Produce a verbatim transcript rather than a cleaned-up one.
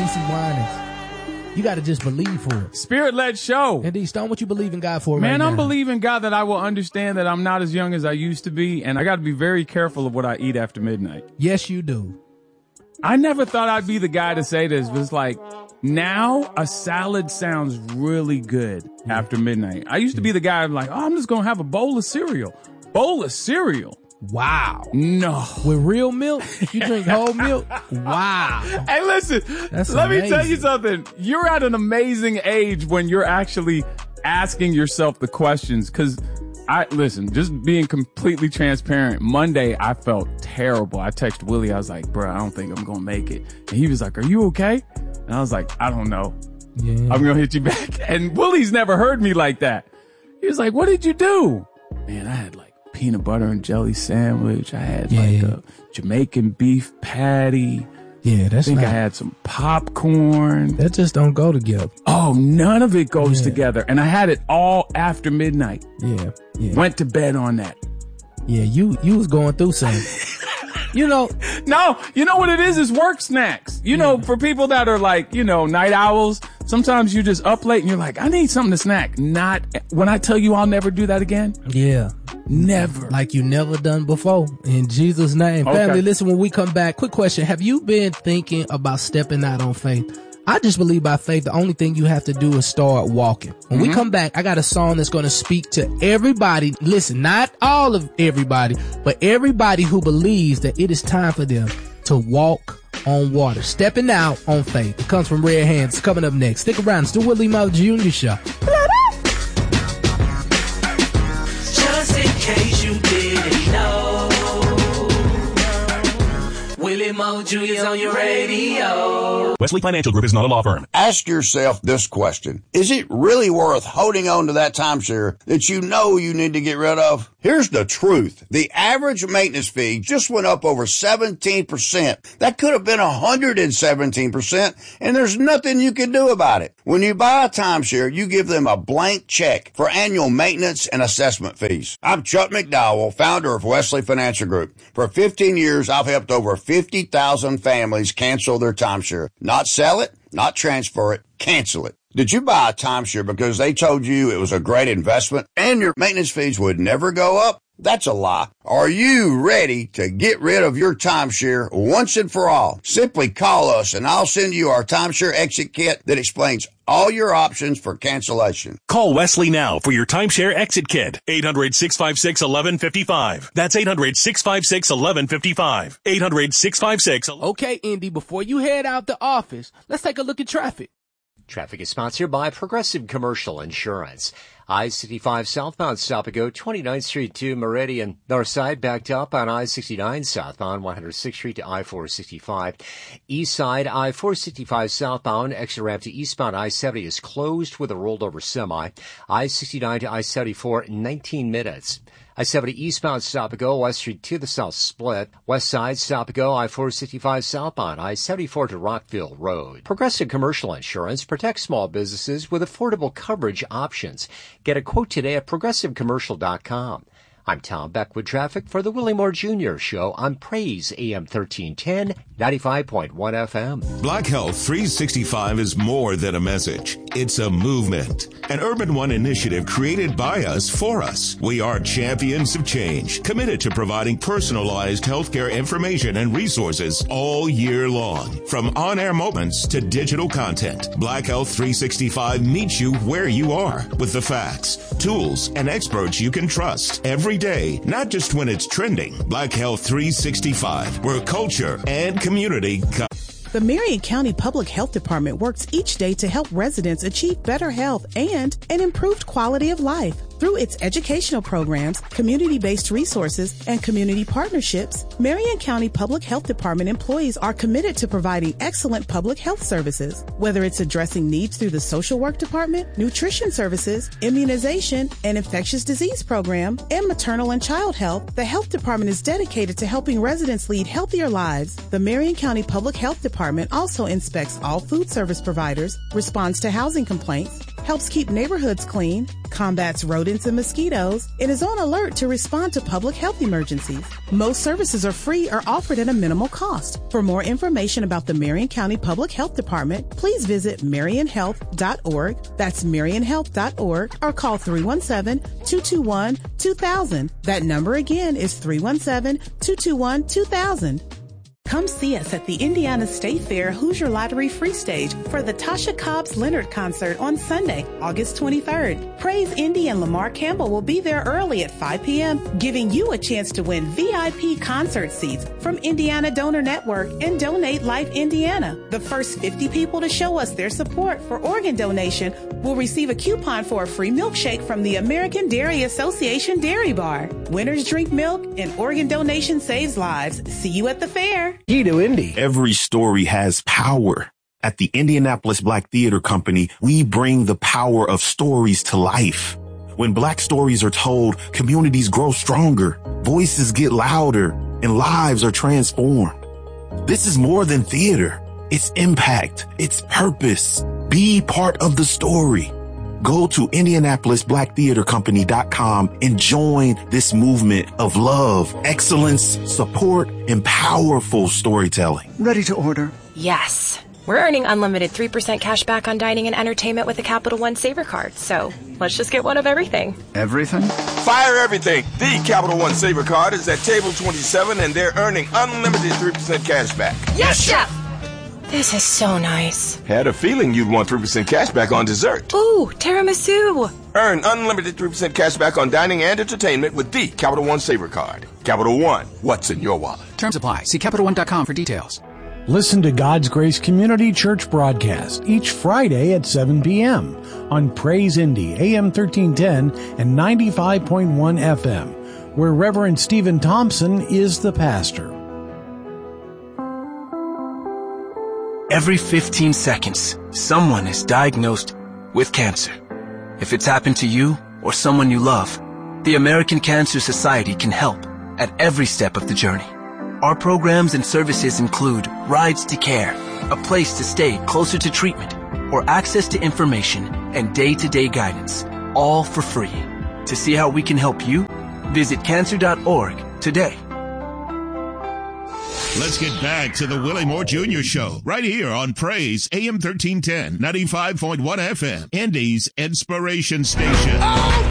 C Winans. You got to just believe for it. Spirit-led show. And D Stone, what you believe in God for Man, right I'm now? believing God that I will understand that I'm not as young as I used to be, and I got to be very careful of what I eat after midnight. Yes, you do. I never thought I'd be the guy to say this, but it's like, now a salad sounds really good yeah. after midnight. I used to be the guy I'm like, oh, I'm just going to have a bowl of cereal. Bowl of cereal. Wow. No. With real milk? You drink whole milk? Wow. Hey, listen, That's let amazing. me tell you something. You're at an amazing age when you're actually asking yourself the questions. Cause I, listen, just being completely transparent, Monday I felt terrible. I texted Willie. I was like, bro, I don't think I'm going to make it. And he was like, are you okay? And I was like, I don't know. Yeah. I'm going to hit you back. And Willie's never heard me like that. He was like, what did you do? Man, I had like peanut butter and jelly sandwich. I had yeah, like yeah. a Jamaican beef patty. Yeah, that's I think not, I had some popcorn. That just don't go together. Oh, none of it goes yeah. together. And I had it all after midnight. Yeah, yeah. Went to bed on that. Yeah, you you was going through something. You know. No, you know what it is? It's work snacks. You yeah. know, for people that are like, you know, night owls, sometimes you just up late and you're like, I need something to snack. Not when I tell you I'll never do that again. Yeah. Never. Like you never done before. In Jesus' name. Okay. Family, listen, when we come back, quick question. Have you been thinking about stepping out on faith? I just believe by faith, the only thing you have to do is start walking. When mm-hmm. we come back, I got a song that's going to speak to everybody. Listen, not all of everybody, but everybody who believes that it is time for them to walk on water. Stepping out on faith. It comes from Red Hands. It's coming up next. Stick around. It's the Willie Mo Junior Show. Just in case you didn't know, Willie Mo Junior's on your radio. Wesley Financial Group is not a law firm. Ask yourself this question. Is it really worth holding on to that timeshare that you know you need to get rid of? Here's the truth. The average maintenance fee just went up over seventeen percent. That could have been one hundred seventeen percent, and there's nothing you can do about it. When you buy a timeshare, you give them a blank check for annual maintenance and assessment fees. I'm Chuck McDowell, founder of Wesley Financial Group. For fifteen years, I've helped over fifty thousand families cancel their timeshare. Not sell it, not transfer it, cancel it. Did you buy a timeshare because they told you it was a great investment and your maintenance fees would never go up? That's a lie. Are you ready to get rid of your timeshare once and for all? Simply call us and I'll send you our timeshare exit kit that explains all your options for cancellation. Call Wesley now for your timeshare exit kit. eight hundred, six five six, one one five five. That's eight hundred, six five six, one one five five. eight hundred, six five six, one one five five. Okay, Indy, before you head out the office, let's take a look at traffic. Traffic is sponsored by Progressive Commercial Insurance. I sixty-five southbound stop and go twenty-ninth Street to Meridian. North side backed up on I sixty-nine southbound one hundred sixth Street to I four sixty-five. East side I four sixty-five southbound exit ramp to eastbound I seventy is closed with a rolled over semi. I sixty-nine to I seventy-four nineteen minutes. I seventy eastbound stop and go, West Street to the south split. West side stop and go, I four sixty-five southbound, I seventy-four to Rockville Road. Progressive Commercial Insurance protects small businesses with affordable coverage options. Get a quote today at progressive commercial dot com. I'm Tom Beck with traffic for the Willie Moore Junior Show on Praise A M thirteen ten, ninety-five point one F M. Black Health three sixty-five is more than a message. It's a movement. An Urban One initiative created by us for us. We are champions of change, committed to providing personalized healthcare information and resources all year long. From on-air moments to digital content, Black Health three sixty-five meets you where you are with the facts, tools, and experts you can trust every day, not just when it's trending. Black Health three sixty-five, where culture and community come. The Marion County Public Health Department works each day to help residents achieve better health and an improved quality of life. Through its educational programs, community-based resources, and community partnerships, Marion County Public Health Department employees are committed to providing excellent public health services. Whether it's addressing needs through the social work department, nutrition services, immunization, and infectious disease program, and maternal and child health, the health department is dedicated to helping residents lead healthier lives. The Marion County Public Health Department also inspects all food service providers, responds to housing complaints, helps keep neighborhoods clean, combats rodent rodents and mosquitoes, and is on alert to respond to public health emergencies. Most services are free or offered at a minimal cost. For more information about the Marion County Public Health Department, please visit marion health dot org. That's marion health dot org, or call three one seven, two two one, two thousand. That number again is three one seven, two two one, two thousand. Come see us at the Indiana State Fair Hoosier Lottery Free Stage for the Tasha Cobbs Leonard concert on Sunday, August twenty-third. Praise Indy and Lamar Campbell will be there early at five p.m., giving you a chance to win V I P concert seats from Indiana Donor Network and Donate Life Indiana. The first fifty people to show us their support for organ donation will receive a coupon for a free milkshake from the American Dairy Association Dairy Bar. Winners drink milk and organ donation saves lives. See you at the fair. Key to Indy. Every story has power. At the Indianapolis Black Theater Company, we bring the power of stories to life. When Black stories are told, communities grow stronger, voices get louder, and lives are transformed. This is more than theater. It's impact. It's purpose. Be part of the story. Go to Indianapolis Black Theater Company dot com and join this movement of love, excellence, support, and powerful storytelling. Ready to order? Yes. We're earning unlimited three percent cash back on dining and entertainment with a Capital One Saver card, so let's just get one of everything. Everything? Fire everything. The Capital One Saver card is at table twenty-seven, and they're earning unlimited three percent cash back. Yes, Chef! This is so nice. Had a feeling you'd want three percent cash back on dessert. Ooh, tiramisu. Earn unlimited three percent cash back on dining and entertainment with the Capital One Saver card. Capital One, what's in your wallet? Terms apply. See Capital One dot com for details. Listen to God's Grace Community Church broadcast each Friday at seven p.m. on Praise Indy, A M thirteen ten and ninety-five point one F M, where Reverend Stephen Thompson is the pastor. Every fifteen seconds, someone is diagnosed with cancer. If it's happened to you or someone you love, the American Cancer Society can help at every step of the journey. Our programs and services include rides to care, a place to stay closer to treatment, or access to information and day-to-day guidance, all for free. To see how we can help you, visit cancer dot org today. Let's get back to the Willie Moore Junior Show right here on Praise A M thirteen ten, ninety-five point one F M, Indy's Inspiration Station. Oh!